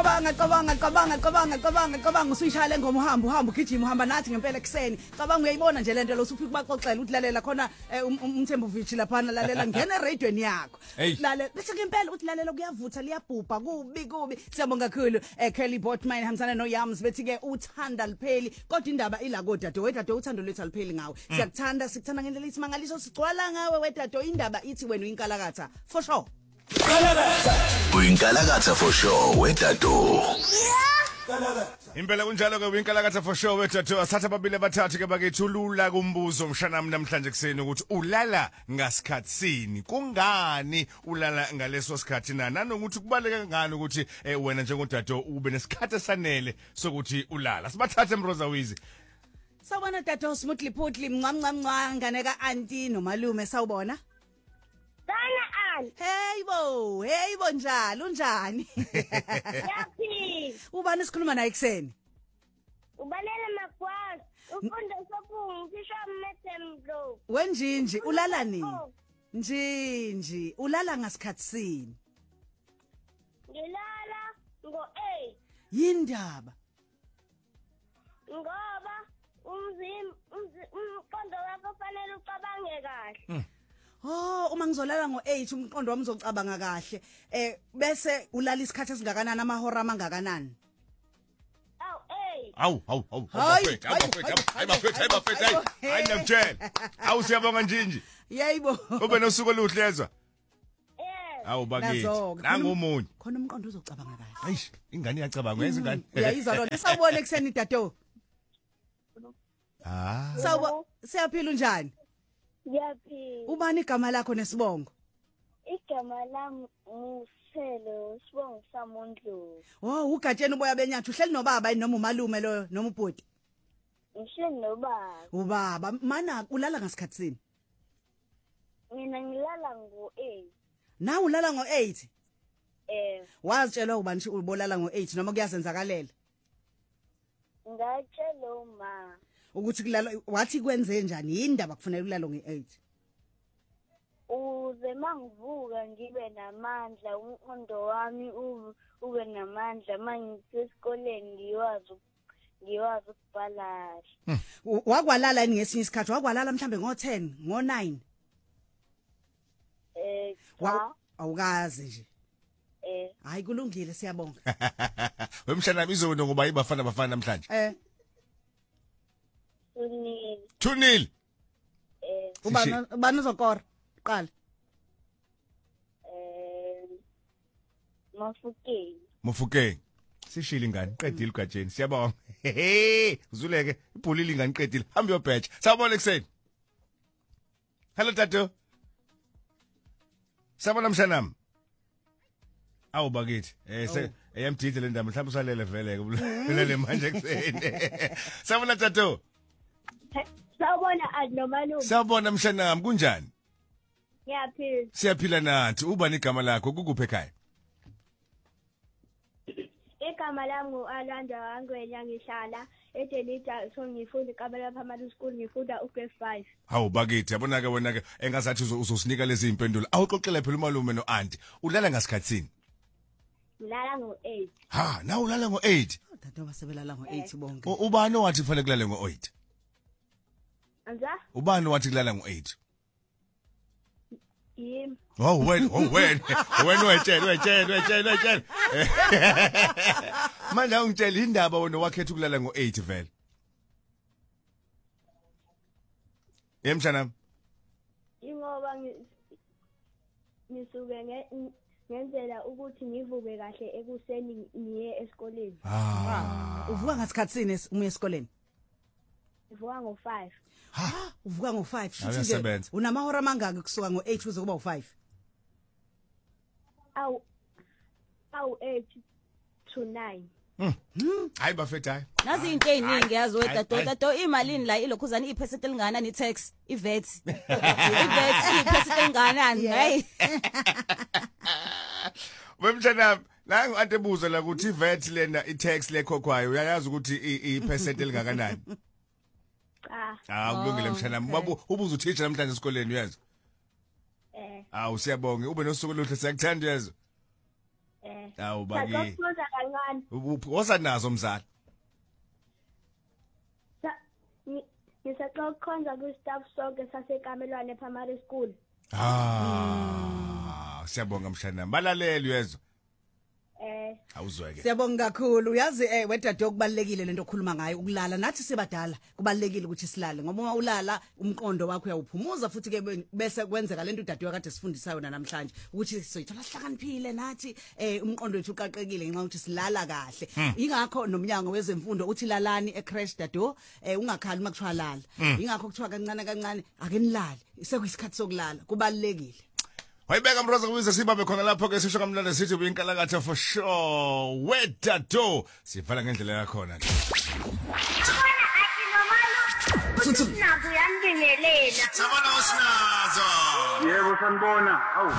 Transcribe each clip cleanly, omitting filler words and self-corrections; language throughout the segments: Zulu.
cabanga usuyishaya ngoma uhamba ugijima uhamba nathi ngempela ekseni cabanga uyayibona nje lento lo usufika kubaxoxela uthi lalela khona umThembuvithi lapha lalela ngena eradioweni yakho lalela bese ngempela uthi lalela kuyavutha liyabhubha kubi siyabonga kakhulu Kelly Botman hamsana no Yams bethi ke uthanda lipheli kodwa indaba ila kodade wedade uthando lethu alipheli ngawe sikuthanda ngendlela isimangaliso sigcwala ngawe wedade indaba ithi wena uyinkalakatha for sure Uyinkalakatha for sure wedado. Impela kunjalo ke uyinkalakatha for sure wedado asatha babili bathathu ke bakethulula kumbuzo mshanami namhlanje kuseni ukuthi ulala ngasikhatsini kungani ulala ngaleso sikhathi nanokuthi kubaleka ngani ukuthi wena njengodado ube nesikhathi esanele sokuthi ulala sibathathe Mroza Wizi. Sawubona dado smoothly putli mncamncamncwa ngane ka auntie nomalume sawubona Hey bo njalo unjani Yapi Ubani sikhuluma naye ekseni Ubalele Magwazi ufunda sopungu kisho mmethemlo Wenjinji ulala nini Njinji ulala ngasikhathi sini Ngilala ngo-8 Yindaba ngoba umqondo wakho fanele ucabange kahle uma ngizolala ngo8 umqondo wami uzocabanga kahle bese ulala isikhathi esingakanani amahora amangakanani Awu bafethu hayi namtshela awu siyabonga njinji Yebo ube nosuku oluhlezwa Awu bakithi nangomunye khona umqondo uzocabanga kahle Eish ingane iyacabanga yenza ingane uyayizwa lona sawubona ekseni dato siyaphila unjani Yapi Ubani igama lakho nesibongo igama lami uSelo sibongo samondlo ugatsheni uboya benyathi uhleli nobaba noma umalume lo noma ubhodi Ngihleli nobaba ubaba mana ulala ngasikhatsini Mina ngilala ngo-8 Na ulala ngo8 Wazitshelwa ubani ubolala ngo8 noma kuyazenzakalela Ngatshela uma ukuthi kulala wathi kwenze njani indaba kufanele ulala nge8 Uze mangivuka ngibe namandla umqondo wami ube namandla mangisikoleni ngiwazi ukubhala Wakwalala ngesinye isikhathi wakwalala mhlambe ngo10 ngo9 awukazi nje hayi kulungile siyabonga Wemshana izona ngoba ibafana namhlanje Tunil ubani uzokora qala Mafukeng sishila ingane qedile ugatsheni siyabonga uzuleke ibhulile ingane qedile hamba yobheja sawubona ekseni Hello tato Sabona mshanami Awu bakithi eyamdide le ndaba mhlawumbe usalele vele ke ulele manje ekseni Sabona tato Sawubona anomalume Sawubona mshanami kunjani Ngiyaphila Siyaphila nathi ubani igama lakho kukuphi ekhaya Igama lami uAlanda Wangwenya ngihlala eDelita so ngifunda iqabela primary school ngifunda ugrade 5 Hawu bakithi yabona ke wena ke engazathi uzosinika lezi impendulo awuxoxele phela umalume noanti ulala ngasikhatsini Ngilala ngo8 na ulala ngo8 Dade wasebelala ngo8 bonke ubani wathi kufanele kulale ngo8 Anza ubani wathi kulala ngo8 Yimi wena wetshela manje ungitshela indaba wena wakhetha ukulala ngo8 vele Yemshana Ingoba ngisuke ngenzela ukuthi ngivuke kahle ekuseni ngiye esikoleni uvuka ngasikhatsini uma esikoleni Ngivuka ngo5 uvuka ngo5 futhi unamahora mangaki kusuka ngo8 kuze kuba u5 Awu 8 to 9 hayi bafethu hayi nazi into eziningi yazi wedado imalini la ilokhuzana ipercent elingana ni tax iVAT ipercent elingana hey Wemshana la ngante buza la ukuthi iVAT lena iTax lekhokhwayo uyayazi ukuthi ipercent elingakanani kulungile mshanami babu ubuza uthisha namhlanje esikoleni uyazi Siyabonga ube nosuku oluhle siyakuthanda yezo Awu baki. Saxoxa kancane. Woza nazo mzala. Ngisaxoxa ku-staff sonke saseKamelwane Primary School. Siyabonga mshana. Balaleli yezwa. Awuzweke. Siyabonga kakhulu. Uyazi wedade okubalekile lento okhuluma ngayo ukulala. Nathi sebadala kubalekile ukuthi silale ngoba uma ulala umqondo wakho uyawuphumuza futhi ke bese kwenzeka lento udade wakade sifundisa yona namhlanje ukuthi soyithola sihlakaniphile nathi umqondo wethu uqaqekile ngenxa ukuthi silala kahle. Ingakho nomnyango wezemfundo uthi lalani ecrash dado ungakhali makuthiwa lala. Ingakho kuthiwa kancane kancane ake nilale. Sekuyisikhathi sokulala kubalekile. Wayibeka mroza kubiza sibabe khona lapho ke sisho kamlanda sithi uyinkalakatha for sure. Wedato sivala ngendlela yakho na. Futhi nazo yangingelela. Sabona usinazo. Yebo sanibona. Awu.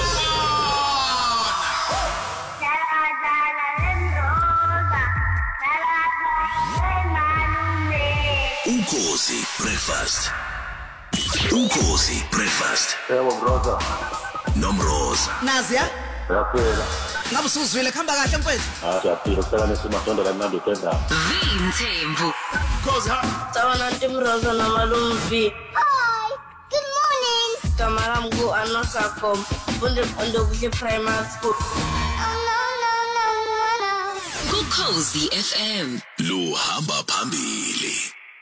Ukhozi breakfast. Ukhozi breakfast. Yebo brother. Nomroza. Nazia Yaphela. ngabe usuzwile khamba kahle mfethu. Siyaphila sela nesimasondo kancane ukenza. Mthembu. Cause ha. Sabona Timroza nomalumvi. Hi, good morning. Kamara mgu anosacom. Funde kuhle primary school. Ukhozi FM. Luhamba phambili.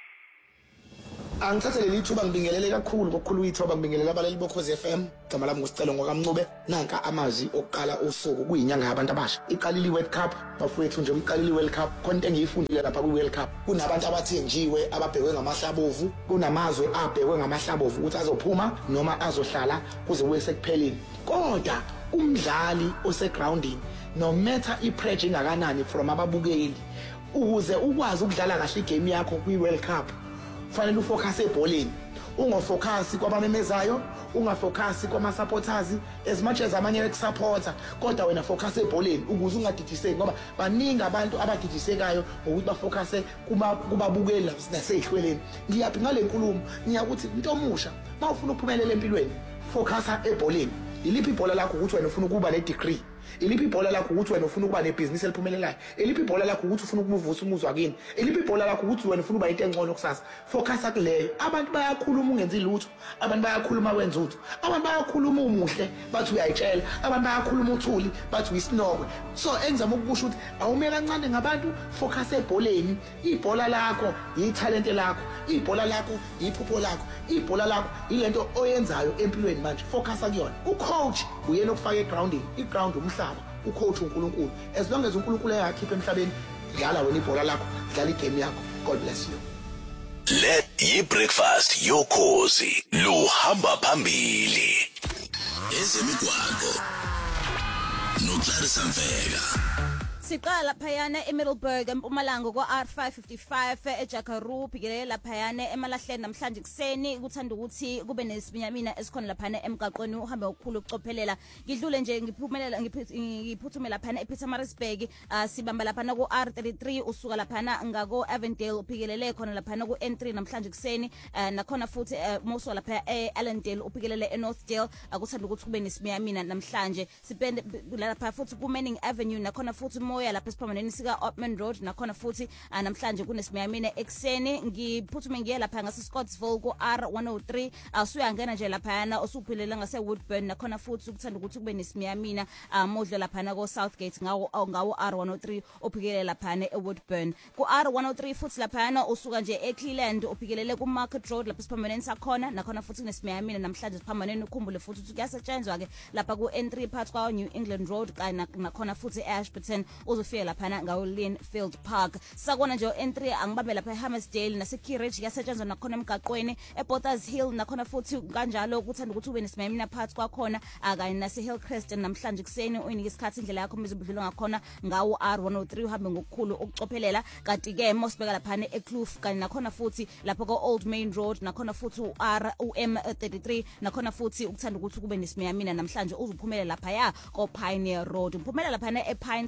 Angithathe leli thuba ngibingelele kakhulu kokukhulu ithuba ngibingelela abaleli bokhozi FM. Igama lami ngusicelo ngokaMncube. Nanka amazwi okuqala usuku kuyinyanga yabantu abasha. Iqalile iWorld Cup, bafowethu nje iqalile iWorld Cup. Konke engiyifundile lapha kwiWorld Cup. Kunabantu abathenjiwe ababhekwe ngamahlabovu, kunamazwe abhekwe ngamahlabovu ukuthi azophuma noma azohlala kuze kube sekupheleni. Kodwa umdlali osegroundini no matter ipressure ingakanani from ababukeli ukuze ukwazi ukudlala kahle igame yakho kwiWorld Cup fanele ufocus ebholeni ungafocus kwabamemezayo ungafocus kwama-supporters as much as amanye ekusupporta kodwa wena focus ebholeni ukuze ungadidiseki ngoba baningi abantu abadidisekayo ngokuthi bafocuse kubabukeli nasehlweleni. Ngiyaphi ngale nkulumo ngiyakuthi into omusha mawufuna ukuphumelela empilweni focusa ebholeni. Iliphi ibhola lakho ukuthi wena ufuna ukuba ne-degree? Iliphi ibhola lakho ukuthi wena ufuna ukuba nebhizinisi eliphumelelayo? Iliphi ibhola lakho ukuthi ufuna ukumuvusa umuzwa kini? Iliphi ibhola lakho ukuthi wena ufuna ukuba into engcono kusasa? Focusa kuleyo. Abantu bayakhuluma ungenzi lutho, abantu bayakhuluma wenza utho, abantu bayakhuluma umuhle bathi uyayitshela, abantu bayakhuluma uthuli bathi uyisinokwe. So engizama ukusho ukuthi awume kancane ngabantu, focus ebholeni. Ibhola lakho yithalente lakho, ibhola lakho yiphupho lakho, ibhola lakho ilento oyenzayo empilweni manje. Focusa kuyona. Ucoach uyena okufaka egroundini, iground umhlaba, ucoach uNkulunkulu. As long as uNkulunkulu eyakhipha emhlabeni, dlala wena ibhola lakho, dlala igame yakho. God bless you. Le yi-breakfast yokhozi luhamba phambili. Ezemigwaqo noClarissa Mfeka. Siqala laphayana eMiddleburg eMpumalanga kwa-R555 eJakaru phikelela laphayana emalahleni namhlanje kuseni kuthanda ukuthi kube nesiminyamina esikhona laphayana emgaqweni uhambe okukhulu ukucophelela. Ngidlule nje ngiphuthume laphayana ePietermaritzburg sibamba laphayana ku-R33 usuka laphayana ngako Avondale uphikelele khona laphayana ku-N3 namhlanje kuseni nakhona futhi moso lapha eAllendale uphikelele eNorthdale akuthanda ukuthi kube nesiminyamina namhlanje. Sipende lapha futhi ku-Manning Avenue nakhona futhi moya lapha esiphamaneni sika Opman Road nakhona futhi namhlanje kunesimiyamina ekseni. Ngiphuthume ngiye lapha ngase Scottsville ku R103 usuyangena nje lapha osuphilela ngase Woodburn nakhona futhi ukuthanda ukuthi kube nesimiyamina modlo lapha ko Southgate ngawo R103 ophikelela lapha eWoodburn ku R103 futhi lapha usuka nje eCleveland ophikelele ku Market Road lapha esiphamaneni sakhona nakhona futhi kunesimiyamina namhlanje esiphamaneni ukhumbule futhi ukuthi kuyasetshenzwa ke lapha ku N3 part kwa New England Road nakhona futhi eAshburton uzofika lapha ngawo Linfield Park. Sakona nje N3 angibambe lapha eHammersdale naseKirridge yasetshenzwa nakhona emgaqweni ePorters Hill nakhona futhi kanjalo ukuthanda ukuthi ube nesimiyamina part kwakhona akanye naseHillcrest namhlanje kuseni uyinika isikhathi indlela yakho mizobudlula ngakhona ngawo R103 uhambe ngokukhulu ukucophelela. Kanti ke mosibeka lapha eKloof kanye nakhona futhi lapha ko Old Main Road nakhona futhi uM33 nakhona futhi ukuthanda ukuthi kube nesimiyamina namhlanje uzuphumelela lapha ya ko Pioneer Road uphumela lapha ePine Town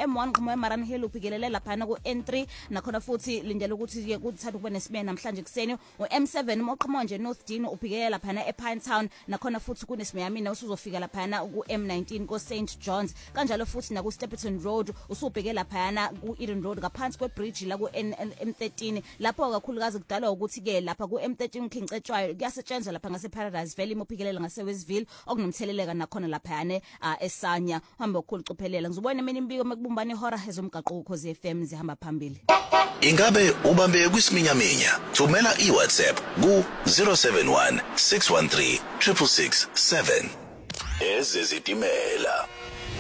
M1 Gqomoya Maran Hill uphikelela lapha ku N3 nakhona futhi lindela ukuthi ke kuthatha kube nesibene namhlanje kuseni uM7 Moqhamonje North Dino uphikelela lapha ePinetown nakhona futhi kunesimyamina usuzofika lapha ku M19 ko St John's kanjalo futhi na ku Stepperton Road usubheke lapha ku Eden Road ngaphansi kwebridge la ku M13 lapho kakhulukazi kudalwa ukuthi ke lapha ku M13 Khingcetshwayo kuyasetshenzwa lapha ngase Paradise Valley mophikelela ngase Westville okunomtheleleka nakhona lapha eSanya uhambe okukhulu cophelela ngizobona mina imbiko mekubumbana ihora ezomgaqo ukhozi FM zihamba phambili. Ingabe ubambe kwisiminyaminya thumela iWhatsApp ku 071 613 667 ezezitimela.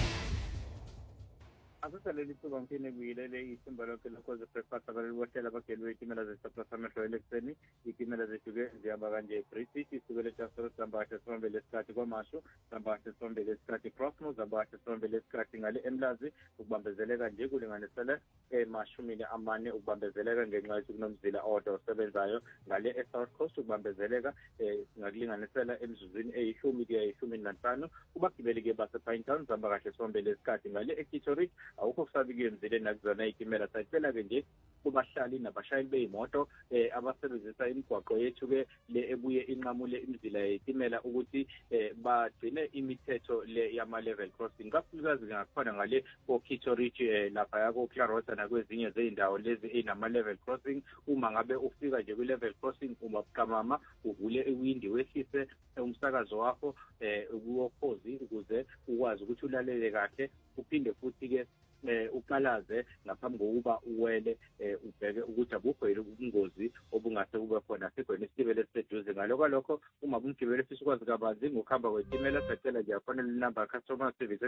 Asisaleli suka ngine kuyilele isimbalo ke lokho zebreakfast abalibotela bagelwe itimela zesaphasamehlo elekseni itimela zejuke ziyaba kanje British isukele jasoro sambashe sombe lesikhathi kwamashu sambashe sombe lesikhathi Crossmo sambashe sombe lesikhathi ngale emlazi ukubambezeleka nje kulinganisele emashumini amane ukubambezeleka ngenxa yokuthi kunomzila odwa osebenzayo ngale eSouth Coast ukubambezeleka ngakulinganisela emzuzwini eyishumi kuya eyishumi nanhlanu kubagibeli ke base Pinetown samba kahle sombe lesikhathi ngale eKitchery awukho kusabike emzileni nakuzona itimela sayicela ke nje kubahlali nabashayeli beimoto abasebenzisa imigwaqo yethu ke le ebuye inqamule imizila yetimela ukuthi bagcine imithetho le yama level crossing kakhulukazi ngakhona ngale koKitchery lapha yako Clarota nakwezinye zeindawo lezi enama level crossing uma ngabe ufika nje ku level crossing uma buqamama uvule iwindi wehlise umsakazo wakho ukuwophozi ukuze ukwazi ukuthi ulalele kahle uphinde futhi ke uqalaze ngaphambi kokuba uwele ubheke ukuthi abukho ubungozi obungase kube khona sigwena isibele seduze ngalokho uma kumgibele fisa ukwazi kabanzi ngokuhamba kwetimela sacela nje afonele number customer service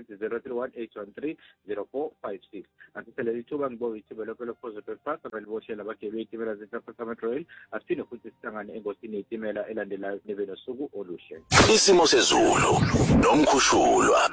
0318230456 asisele ithuba ngibonga ithuba positive fast abaliboshela bagebe itimela zeSouth Royal asifine futhi sihlangane engosini yetimela elandelayo nebe nosuku oluhle Isimo sezulu nomkhushulwa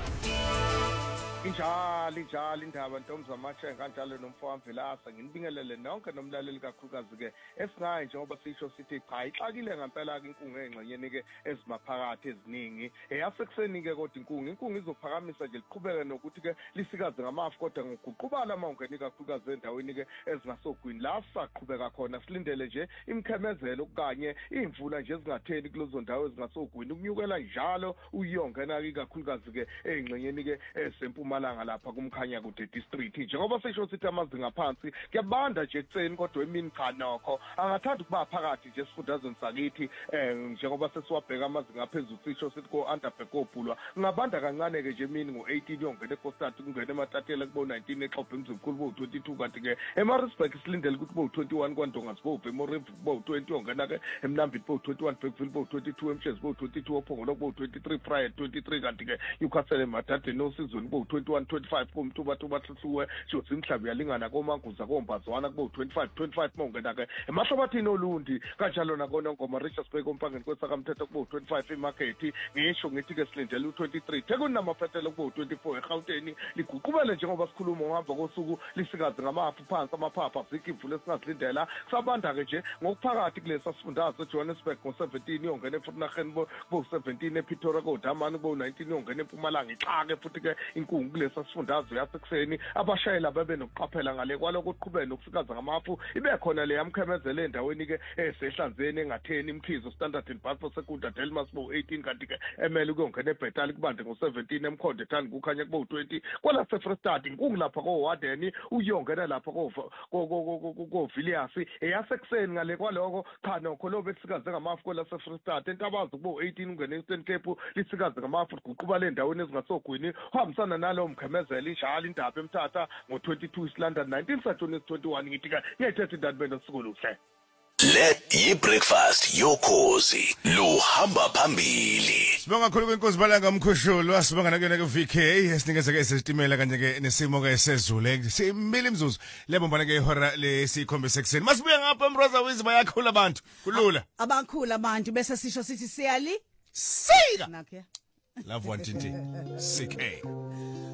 Injalo indaba ntombi zamatshe kanjalo nomfowami Velasa nginibingelele nonke nomlaleli kakhulukazi ke esingayi njengoba sisho sithi cha ixakile ngempela ke inkungu engxenyeni ke ezimaphakathi eziningi eyasekuseni ke kodwa inkungu izophakamisa nje liqhubeke nokuthi ke lisikaze ngamafu kodwa ngokuqhubala mawungeni kakhulukazi endaweni ke ezingasogwini la saqhubeka khona silindele nje imkhemezelo kanye imvula nje ezingatheni kulezo ndawo ezingasogwini ukunyukela njalo uyongena ke kakhulukazi ke engxenyeni ke esempuma malanga lapha kumkhanya kude district njengoba sisho sithi amazinga phansi kuyabanda nje ekseni kodwa emini cha nokho angathanda ukuba phakathi nje esifundazweni sakithi njengoba sesiwabheka amazinga aphezulu sisho sithi ko Underberg obhulwa ngabanda kancane ke nje emini ngo18 yongena eCostard kungena eMatatela kubo 19 eXhophe emzimkhulu bo 22 kanti ke eMaritzburg silindele ukuthi bo 21 kwaNdonga sibo eMorembe bo 20 yongena ke eMnambithi bo 21 Bergville bo 22 eMhlezi bo 22 oPhongolo bo 23 Friday 23 kanti ke Newcastle eMathathe noSizweni bo 21-25 kumthuba thuhluwe shothi imhlaba yalingana komanguza kombazwana kubo 25 mongena ke emahlobathini olundi kanjalo nakona ngoma Richards Bay kompangeni kwesakamthetho kubo 25 emarket ngisho ngithi ke silindele u23 tekunamafetelo kubo 24 eGauteng liguqubele njengoba sikhuluma ngihamba kosuku lisikazi ngamafu phansi amaphapha afika imvula esingazilindela sabanda ke nje ngokuphakathi kulesa sifundazo eJohannesburg ngo17 yongena eFutinageni bo 17 ePretoria kodamani bo 19 yongena eMpumalanga ixake futhi ke inkungu kulesa sifundazo yasekuseni abashayela babe nokuqaphela ngale kwaloko uqhubene nokusikaza ngamafu ibe khona le yamkhemezela endaweni ke esehlanzeni engatheni imkhizo Standard and Bus Sekunda Delmas bo 18 kanti ke emele ukuyongena eBhetali kubande ngo17 emkhonde thani kukhanya kubo 20 kwala seFreestad inkungu lapha koWarden uyongena lapha ko Villiers eyasekuseni ngale kwaloko cha nokho lobe sikaze ngamafu kwala seFreestad entabazo kubo 18 ungena eStern Cape lisikaze ngamafu guquba le ndaweni ezingasogwini uhambisana nalo mkhemezela injalo indaba emthatha ngo22 London 19 Saturday 21 ngithi ke ngiyethethe indaba benosuku luhle le yi-breakfast yokhozi luhamba phambili. Sibonga kakhulu kwenkosi balanga umkhushulwa sibonga nakuyona ke VK esinikeza ke sesitimela kanje ke nesimo ke sezulu simbili imzuzu lebombana ke ihora lesikhombisa ekseni masibuya ngapha emroza wizi bayakhula abantu kulula abakhula abantu bese sisho sithi siyali sika nakhe love one tinti CK